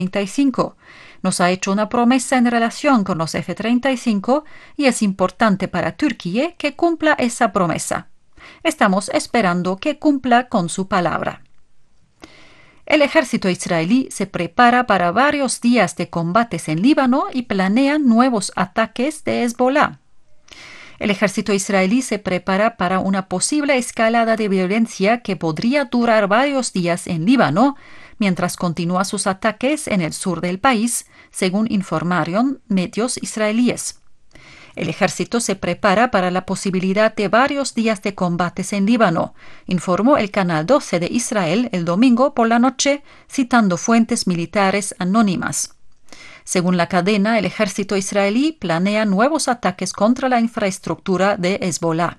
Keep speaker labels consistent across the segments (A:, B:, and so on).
A: F-35. Nos ha hecho una promesa en relación con los F-35 y es importante para Turquía que cumpla esa promesa. Estamos esperando que cumpla con su palabra. El ejército israelí se prepara para varios días de combates en Líbano y planea nuevos ataques de Hezbollah. El ejército israelí se prepara para una posible escalada de violencia que podría durar varios días en Líbano, mientras continúa sus ataques en el sur del país, según informaron medios israelíes. El ejército se prepara para la posibilidad de varios días de combates en Líbano, informó el Canal 12 de Israel el domingo por la noche, citando fuentes militares anónimas. Según la cadena, el ejército israelí planea nuevos ataques contra la infraestructura de Hezbollah.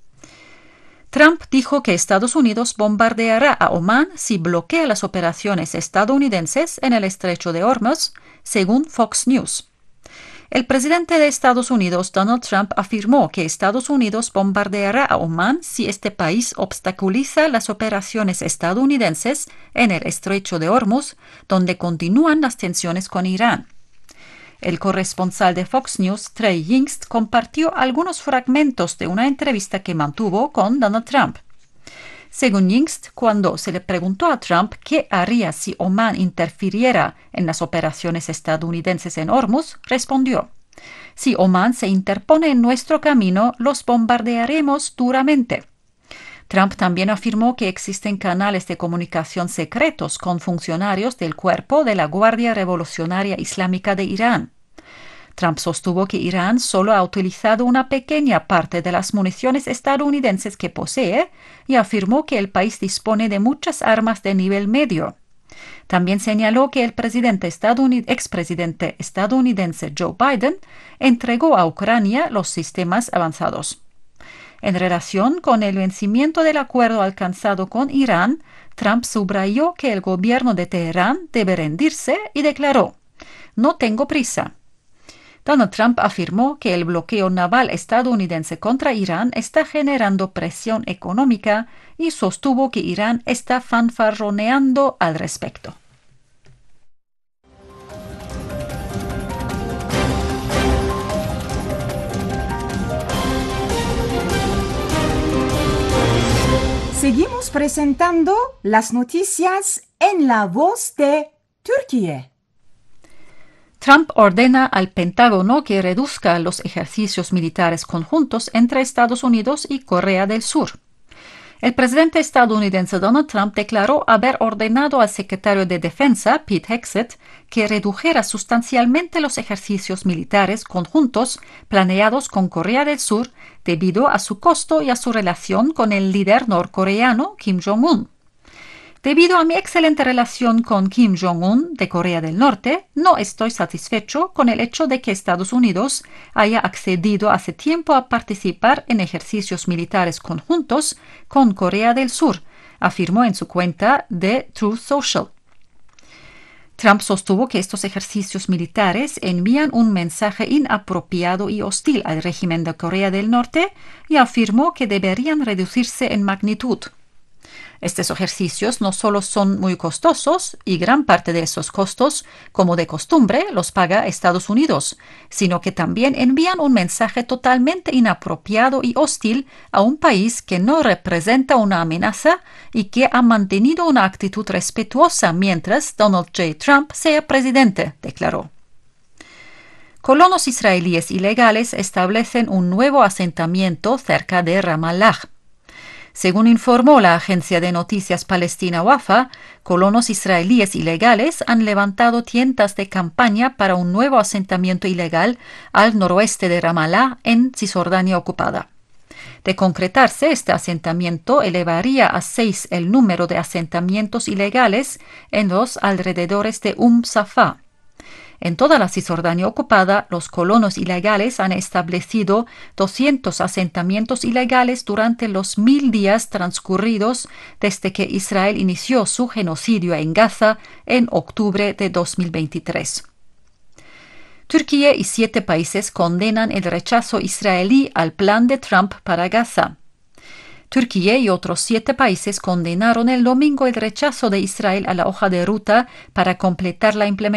A: Trump dijo que Estados Unidos bombardeará a Omán si bloquea las operaciones estadounidenses en el estrecho de Hormuz, según Fox News. El presidente de Estados Unidos, Donald Trump, afirmó que Estados Unidos bombardeará a Omán si este país obstaculiza las operaciones estadounidenses en el estrecho de Hormuz, donde continúan las tensiones con Irán. El corresponsal de Fox News, Trey Yingst, compartió algunos fragmentos de una entrevista que mantuvo con Donald Trump. Según Yingst, cuando se le preguntó a Trump qué haría si Omán interfiriera en las operaciones estadounidenses en Hormuz, respondió: «Si Omán se interpone en nuestro camino, los bombardearemos duramente». Trump también afirmó que existen canales de comunicación secretos con funcionarios del cuerpo de la Guardia Revolucionaria Islámica de Irán. Trump sostuvo que Irán solo ha utilizado una pequeña parte de las municiones estadounidenses que posee y afirmó que el país dispone de muchas armas de nivel medio. También señaló que el expresidente estadounidense Joe Biden entregó a Ucrania los sistemas avanzados. En relación con el vencimiento del acuerdo alcanzado con Irán, Trump subrayó que el gobierno de Teherán debe rendirse y declaró: «No tengo prisa». Donald Trump afirmó que el bloqueo naval estadounidense contra Irán está generando presión económica y sostuvo que Irán está fanfarroneando al respecto.
B: Seguimos presentando las noticias en la voz de Turquía.
A: Trump ordena al Pentágono que reduzca los ejercicios militares conjuntos entre Estados Unidos y Corea del Sur. El presidente estadounidense Donald Trump declaró haber ordenado al secretario de Defensa, Pete Hegseth, que redujera sustancialmente los ejercicios militares conjuntos planeados con Corea del Sur debido a su costo y a su relación con el líder norcoreano Kim Jong-un. Debido a mi excelente relación con Kim Jong-un de Corea del Norte, no estoy satisfecho con el hecho de que Estados Unidos haya accedido hace tiempo a participar en ejercicios militares conjuntos con Corea del Sur, afirmó en su cuenta de Truth Social. Trump sostuvo que estos ejercicios militares envían un mensaje inapropiado y hostil al régimen de Corea del Norte y afirmó que deberían reducirse en magnitud. Estos ejercicios no solo son muy costosos, y gran parte de esos costos, como de costumbre, los paga Estados Unidos, sino que también envían un mensaje totalmente inapropiado y hostil a un país que no representa una amenaza y que ha mantenido una actitud respetuosa mientras Donald J. Trump sea presidente, declaró. Colonos israelíes ilegales establecen un nuevo asentamiento cerca de Ramallah. Según informó la agencia de noticias palestina Wafa, colonos israelíes ilegales han levantado tiendas de campaña para un nuevo asentamiento ilegal al noroeste de Ramallah, en Cisjordania ocupada. De concretarse, este asentamiento elevaría a 6 el número de asentamientos ilegales en los alrededores de Safá. En toda la Cisjordania ocupada, los colonos ilegales han establecido 200 asentamientos ilegales durante los 1000 días transcurridos desde que Israel inició su genocidio en Gaza en octubre de 2023. Turquía y 7 países condenan el rechazo israelí al plan de Trump para Gaza. Turquía y otros 7 países condenaron el domingo el rechazo de Israel a la hoja de ruta para completar la implementación